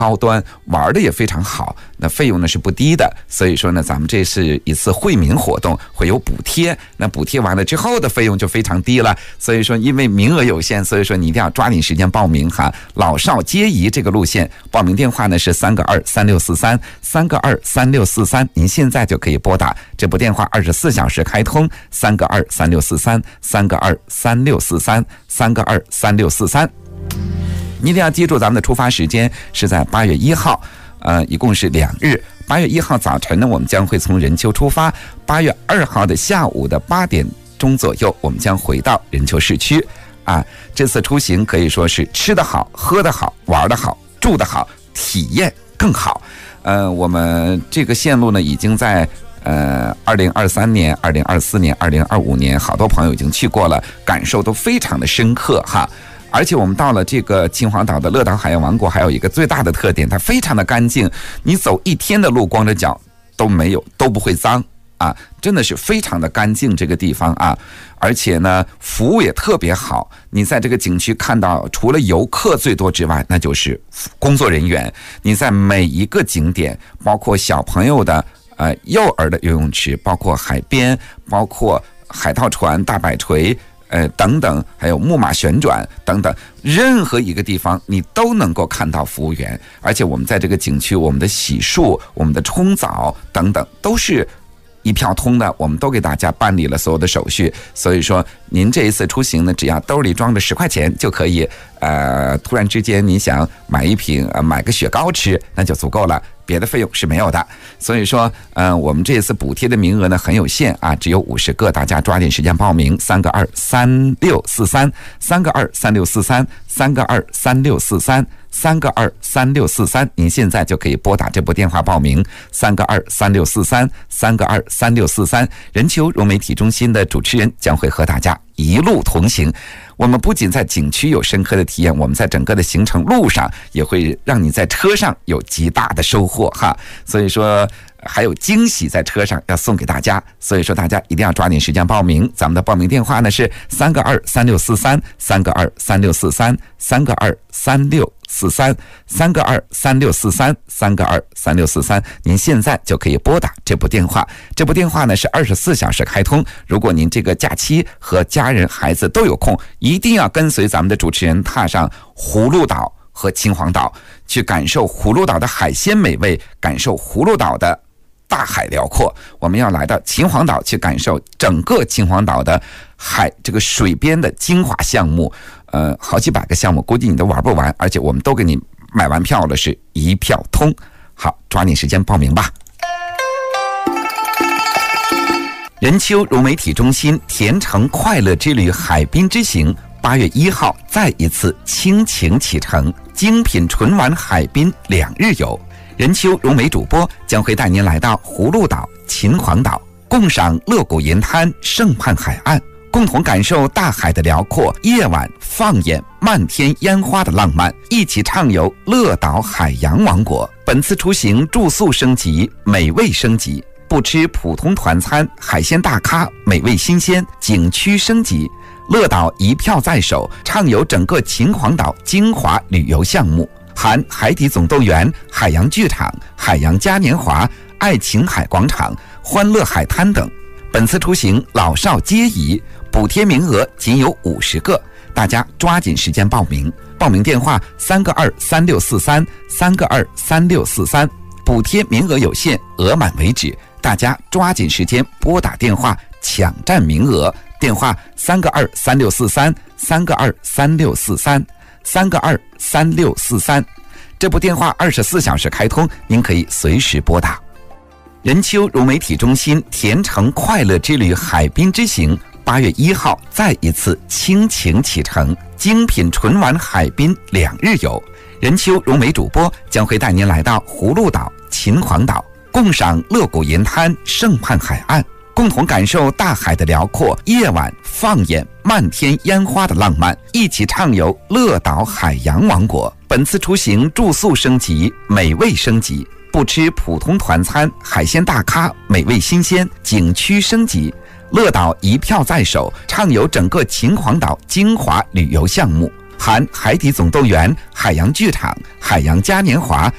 高端，玩的也非常好，那费用呢是不低的，所以说呢，咱们这是一次惠民活动，会有补贴，那补贴完了之后的费用就非常低了，所以说因为名额有限，所以说你一定要抓紧时间报名哈。老少皆宜这个路线，报名电话呢是3223643，3223643，您现在就可以拨打这部电话，24小时开通，3223643，3223643，3223643。你一定要记住，咱们的出发时间是在8月1号，一共是2日。8月1号早晨呢，我们将会从任丘出发；8月2号的下午的8点钟左右，我们将回到任丘市区。这次出行可以说是吃得好、喝得好、玩得好、住得好，体验更好。我们这个线路呢，已经在2023年、2024年、2025年，好多朋友已经去过了，感受都非常的深刻哈。而且我们到了这个秦皇岛的乐岛海洋王国，还有一个最大的特点，它非常的干净，你走一天的路光着脚都没有，都不会脏真的是非常的干净这个地方而且呢服务也特别好，你在这个景区看到除了游客最多之外，那就是工作人员，你在每一个景点，包括小朋友的幼儿的游泳池，包括海边，包括海盗船、大摆锤等等，还有木马旋转等等，任何一个地方你都能够看到服务员。而且我们在这个景区，我们的洗漱、我们的冲澡等等都是一票通的，我们都给大家办理了所有的手续。所以说您这一次出行呢，只要兜里装着10块钱就可以突然之间你想买一瓶买个雪糕吃，那就足够了，别的费用是没有的。所以说我们这次补贴的名额呢很有限只有50个，大家抓紧时间报名，3223643，3223643，3223643，3223643，您现在就可以拨打这部电话报名，3223643，3223643。任丘融媒体中心的主持人将会和大家一路同行。我们不仅在景区有深刻的体验，我们在整个的行程路上也会让你在车上有极大的收获哈。所以说还有惊喜在车上要送给大家，所以说大家一定要抓紧时间报名。咱们的报名电话呢是3223643，3223643，3223643，3223643，您现在就可以拨打这部电话。这部电话呢是24小时开通，如果您这个假期和家人孩子都有空，一定要跟随咱们的主持人踏上葫芦岛和秦皇岛，去感受葫芦岛的海鲜美味，感受葫芦岛的大海辽阔。我们要来到秦皇岛去感受整个秦皇岛的这个水边的精华项目，好几百个项目，估计你都玩不完，而且我们都给你买完票了，是一票通。好，抓紧时间报名吧。任丘融媒体中心甜橙快乐之旅海滨之行8月1号再一次倾情启程，精品纯玩海滨2日游。任丘融媒主播将会带您来到葫芦岛、秦皇岛，共赏乐谷银滩、胜畔海岸，共同感受大海的辽阔，夜晚放眼漫天烟花的浪漫，一起畅游乐岛海洋王国。本次出行住宿升级，美味升级，不吃普通团餐，海鲜大咖，美味新鲜，景区升级，乐岛一票在手，畅游整个秦皇岛精华旅游项目，含海底总动员、海洋剧场、海洋嘉年华、爱琴海广场、欢乐海滩等。本次出行老少皆宜，补贴名额仅有50个，大家抓紧时间报名。报名电话3223643，3223643，补贴名额有限，额满为止，大家抓紧时间拨打电话抢占名额。电话3223643，3223643，3223643。这部电话24小时开通，您可以随时拨打。任丘融媒体中心甜橙快乐之旅海滨之行8月1号再一次倾情启程，精品纯玩海滨2日游。任丘融媒主播将会带您来到葫芦岛、秦皇岛，共赏乐谷银滩、胜畔海岸，共同感受大海的辽阔，夜晚放眼漫天烟花的浪漫，一起畅游乐岛海洋王国。本次出行住宿升级，美味升级，不吃普通团餐，海鲜大咖，美味新鲜，景区升级，乐岛一票在手，畅游整个秦皇岛精华旅游项目， 含海底总动员、海洋剧场、海洋嘉年华、